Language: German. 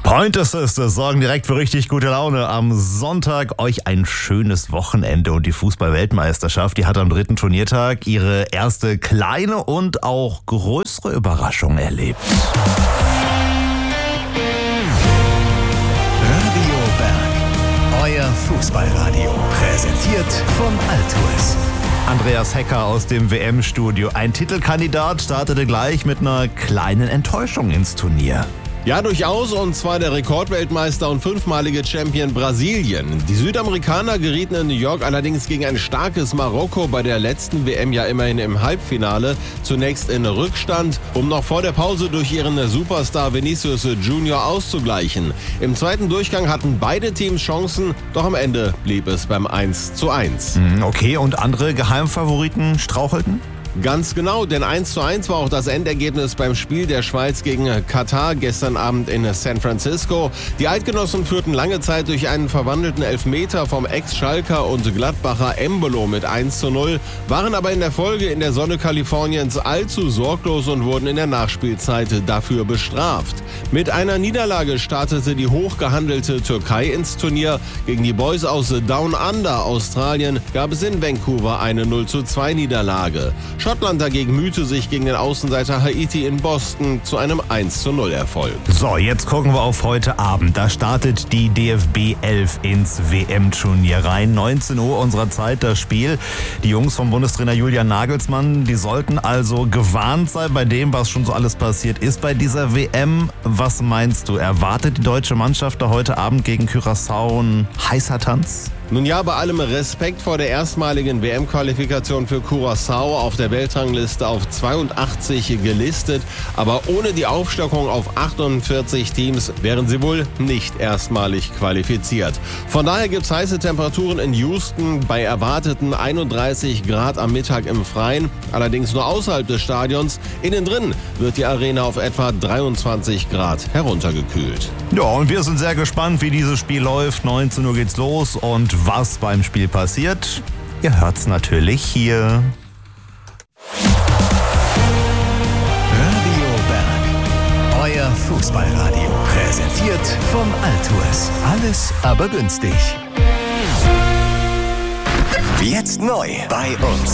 Point ist es, das sorgen direkt für richtig gute Laune. Am Sonntag euch ein schönes Wochenende und die Fußball-Weltmeisterschaft, die hat am 3. Turniertag ihre erste kleine und auch größere Überraschung erlebt. Radio Berg, euer Fußballradio, präsentiert von Altours. Andreas Hecker aus dem WM-Studio. Ein Titelkandidat startete gleich mit einer kleinen Enttäuschung ins Turnier. Ja, durchaus, und zwar der Rekordweltmeister und 5-malige Champion Brasilien. Die Südamerikaner gerieten in New York allerdings gegen ein starkes Marokko bei der letzten WM ja immerhin im Halbfinale. Zunächst in Rückstand, um noch vor der Pause durch ihren Superstar Vinicius Junior auszugleichen. Im zweiten Durchgang hatten beide Teams Chancen, doch am Ende blieb es beim 1:1. Okay, und andere Geheimfavoriten strauchelten? Ganz genau, denn 1:1 war auch das Endergebnis beim Spiel der Schweiz gegen Katar gestern Abend in San Francisco. Die Eidgenossen führten lange Zeit durch einen verwandelten Elfmeter vom Ex-Schalker und Gladbacher Embolo mit 1:0, waren aber in der Folge in der Sonne Kaliforniens allzu sorglos und wurden in der Nachspielzeit dafür bestraft. Mit einer Niederlage startete die hochgehandelte Türkei ins Turnier. Gegen die Boys aus Down Under, Australien, gab es in Vancouver eine 0:2 Niederlage. Schottland dagegen mühte sich gegen den Außenseiter Haiti in Boston zu einem 1:0 Erfolg. So, jetzt gucken wir auf heute Abend. Da startet die DFB 11 ins WM-Turnier rein. 19 Uhr unserer Zeit das Spiel. Die Jungs vom Bundestrainer Julian Nagelsmann, die sollten also gewarnt sein bei dem, was schon so alles passiert ist bei dieser WM. Was meinst du? Erwartet die deutsche Mannschaft da heute Abend gegen Curaçao ein heißer Tanz? Nun ja, bei allem Respekt vor der erstmaligen WM-Qualifikation für Curaçao, auf der Weltrangliste auf 82 gelistet, aber ohne die Aufstockung auf 48 Teams wären sie wohl nicht erstmalig qualifiziert. Von daher gibt's heiße Temperaturen in Houston bei erwarteten 31 Grad am Mittag im Freien, allerdings nur außerhalb des Stadions. Innen drin wird die Arena auf etwa 23 Grad heruntergekühlt. Ja, und wir sind sehr gespannt, wie dieses Spiel läuft. 19 Uhr geht's los und was beim Spiel passiert, ihr hört's natürlich hier. Radio Berg, euer Fußballradio, präsentiert von Altours. Alles aber günstig. Jetzt neu bei uns.